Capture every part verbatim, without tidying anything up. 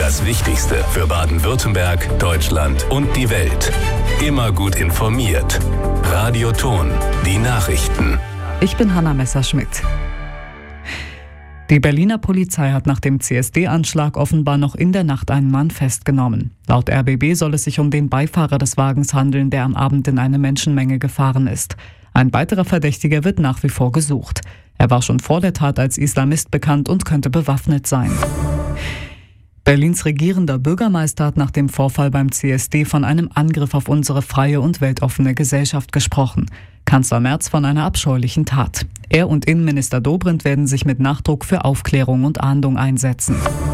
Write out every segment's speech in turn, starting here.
Das Wichtigste für Baden-Württemberg, Deutschland und die Welt. Immer gut informiert. Radio Ton, die Nachrichten. Ich bin Hanna Messerschmidt. Die Berliner Polizei hat nach dem C S D-Anschlag offenbar noch in der Nacht einen Mann festgenommen. Laut R B B soll es sich um den Beifahrer des Wagens handeln, der am Abend in eine Menschenmenge gefahren ist. Ein weiterer Verdächtiger wird nach wie vor gesucht. Er war schon vor der Tat als Islamist bekannt und könnte bewaffnet sein. Berlins regierender Bürgermeister hat nach dem Vorfall beim C S D von einem Angriff auf unsere freie und weltoffene Gesellschaft gesprochen. Kanzler Merz von einer abscheulichen Tat. Er und Innenminister Dobrindt werden sich mit Nachdruck für Aufklärung und Ahndung einsetzen.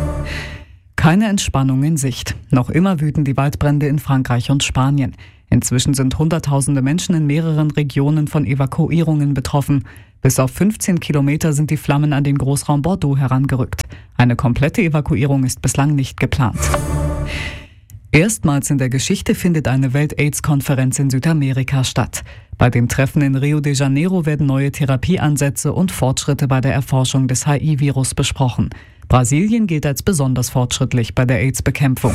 Keine Entspannung in Sicht. Noch immer wüten die Waldbrände in Frankreich und Spanien. Inzwischen sind Hunderttausende Menschen in mehreren Regionen von Evakuierungen betroffen. Bis auf fünfzehn Kilometer sind die Flammen an den Großraum Bordeaux herangerückt. Eine komplette Evakuierung ist bislang nicht geplant. Erstmals in der Geschichte findet eine Welt-Aids-Konferenz in Südamerika statt. Bei dem Treffen in Rio de Janeiro werden neue Therapieansätze und Fortschritte bei der Erforschung des H I-Virus besprochen. Brasilien gilt als besonders fortschrittlich bei der AIDS-Bekämpfung.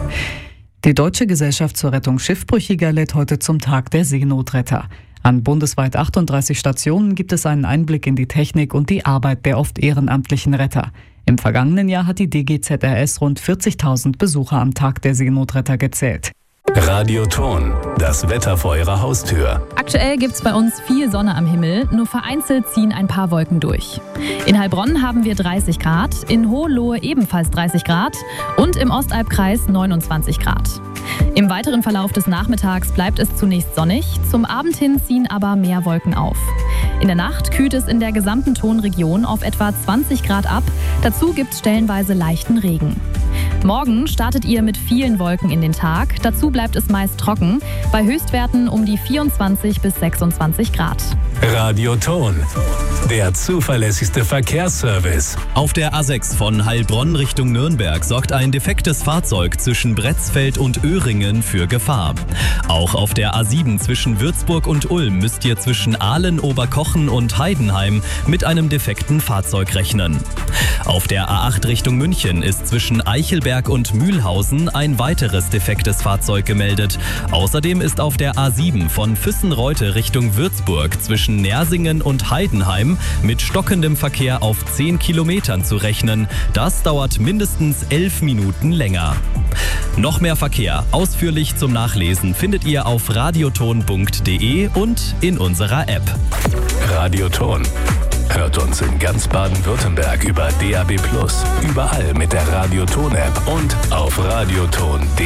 Die Deutsche Gesellschaft zur Rettung Schiffbrüchiger lädt heute zum Tag der Seenotretter. An bundesweit achtunddreißig Stationen gibt es einen Einblick in die Technik und die Arbeit der oft ehrenamtlichen Retter. Im vergangenen Jahr hat die D G Z R S rund vierzigtausend Besucher am Tag der Seenotretter gezählt. Radio Ton, das Wetter vor Ihrer Haustür. Aktuell gibt's bei uns viel Sonne am Himmel, nur vereinzelt ziehen ein paar Wolken durch. In Heilbronn haben wir dreißig Grad, in Hohenlohe ebenfalls dreißig Grad und im Ostalbkreis neunundzwanzig Grad. Im weiteren Verlauf des Nachmittags bleibt es zunächst sonnig, zum Abend hin ziehen aber mehr Wolken auf. In der Nacht kühlt es in der gesamten Tonregion auf etwa zwanzig Grad ab, dazu gibt's stellenweise leichten Regen. Morgen startet ihr mit vielen Wolken in den Tag, dazu bleibt es meist trocken, bei Höchstwerten um die vierundzwanzig bis sechsundzwanzig Grad. Radio Ton, der zuverlässigste Verkehrsservice. Auf der A sechs von Heilbronn Richtung Nürnberg sorgt ein defektes Fahrzeug zwischen Bretzfeld und Öhringen für Gefahr. Auch auf der A sieben zwischen Würzburg und Ulm müsst ihr zwischen Aalen, Oberkochen und Heidenheim mit einem defekten Fahrzeug rechnen. Auf der A acht Richtung München ist zwischen Eichelberg und Mühlhausen ein weiteres defektes Fahrzeug gemeldet. Außerdem ist auf der A sieben von Füssenreute Richtung Würzburg zwischen Nersingen und Heidenheim mit stockendem Verkehr auf zehn Kilometern zu rechnen. Das dauert mindestens elf Minuten länger. Noch mehr Verkehr, ausführlich zum Nachlesen, findet ihr auf radioton punkt de und in unserer App. Radio Ton. Hört uns in ganz Baden-Württemberg über D A B plus, überall mit der Radio Ton App und auf radioton punkt de.